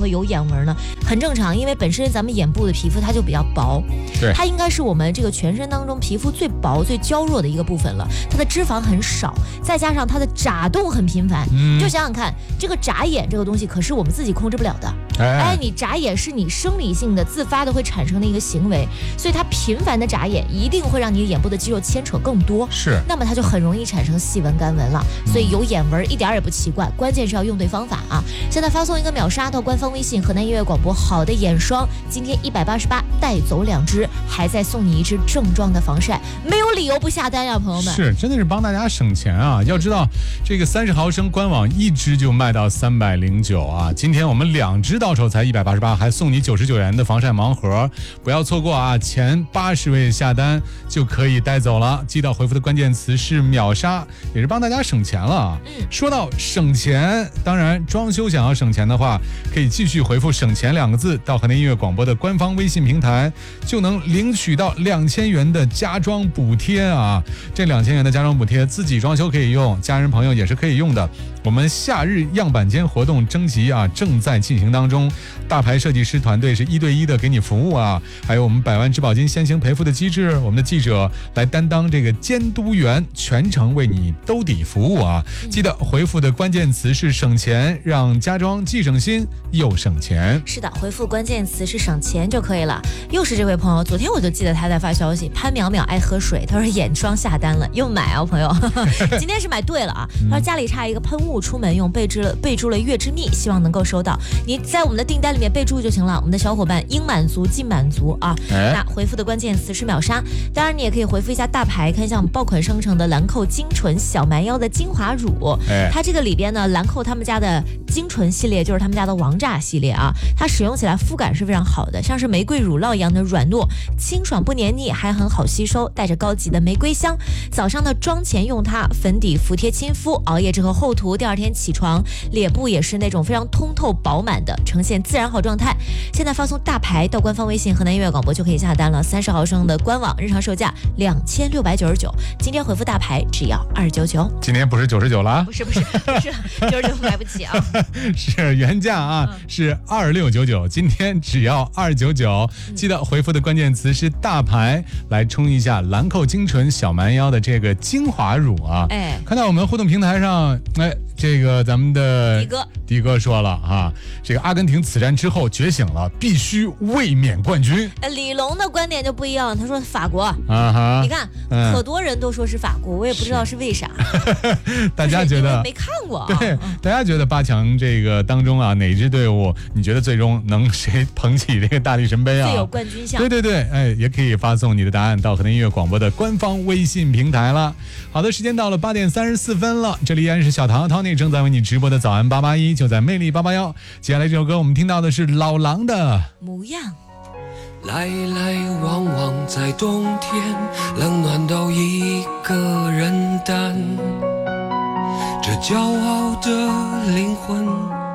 会有眼纹呢？很正常，因为本身咱们眼部的皮肤它就比较薄， 对， 它应该是我们这个全身当中皮肤最薄、最娇弱的一个部分了。它的脂肪很少，再加上它的眨动很频繁，你就想想看，这个眨眼这个东西可是我们自己控制不了的。你眨眼是你生理性的自发的会产生的一个行为，所以它频繁的眨眼一定会让你眼部的肌肉牵扯更多， 是， 那么它就很容易产生细纹干纹了。所以有眼纹一点也不奇怪，关键是要用对方法啊！现在发送一个秒杀到官方微信河南音乐广播好的眼霜，今天188带走2支，还再送你1支正装的防晒，没有理由不下单呀，朋友们！ 是，真的是帮大家省钱啊！要知道这个30毫升官网1支就卖到309啊，今天我们2支到手才188，还送你99元的防晒盲盒，不要错过啊！前80位下单就可以带走了，记得回复的关键词是秒杀，也是帮大家省钱了啊。说到省钱，当然装修想要省钱的话，可以继续回复省钱2个字到河南音乐广播的官方微信平台，就能领取到2000元的家装补贴啊！这2000元的家装补贴自己装修可以用，家人朋友也是可以用的。我们夏日样板间活动征集啊正在进行当中，大牌设计师团队是1对1的给你服务啊，还有我们100万质保金先行赔付的机制，我们的记者来担当这个监督员，全程为你兜底服务啊！记得回复的关键词是省钱，让家装既省心又省钱。 是的，回复关键词是省钱就可以了。又是这位朋友，昨天我就记得他在发消息，潘淼淼爱喝水，他说眼霜下单了，又买啊，朋友，今天是买对了啊。他说家里差一个喷雾，出门用，备注了月之蜜，希望能够收到。你在我们的订单里面备注就行了。我们的小伙伴应满足尽满足啊。那回复的关键词是秒杀，当然你也可以回复一下大牌，看一下我们爆款生成的兰蔻精纯小蛮腰的精华乳。它这个里边呢，兰蔻他们家的精纯系列就是他们家的王炸系列啊，它使用起来肤感是非常好的，像是玫瑰乳酪一样的软糯清爽不黏腻，还很好吸收，带着高级的玫瑰香。早上的妆前用它，粉底服帖亲肤，熬夜之后厚涂，第2天起床脸部也是那种非常通透饱满的，呈现自然好状态。现在发送大牌到官方微信河南音乐广播就可以下单了，30毫升的官网日常售价2699，今天回复大牌只要299。 今天不是99了？ 不是99买不起啊， 是原价啊，是2699，今天只要299。记得回复的关键词是大牌，来冲一下兰蔻精纯小蛮腰的这个精华乳啊。看到我们互动平台上，这个咱们的迪哥说了啊，这个阿根廷此战之后觉醒了，必须卫冕冠军。 李龙的观点就不一样，他说法国你看可多人都说是法国，我也不知道是为啥。 大家觉得没看过对，大家觉得8强这个当中啊，哪支队伍你觉得最终能谁捧起这个大力神杯啊？ 最有冠军相。 对，也可以发送你的答案到河南音乐广播的官方微信平台了。好的，时间到了8点34分了，这里依然是小唐Tony正在为你直播的早安881，就在魅力881。接下来这首歌我们听到的是老狼的模样。 来来往往在冬天，冷暖都一个人担，这骄傲的灵魂